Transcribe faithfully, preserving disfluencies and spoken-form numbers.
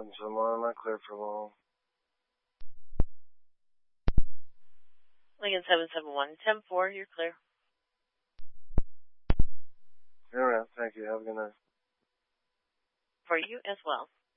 seven seven one, not clear for long. Lincoln seven seven one, ten four, you're clear. You're right. Thank you. Have a good night. For you as well.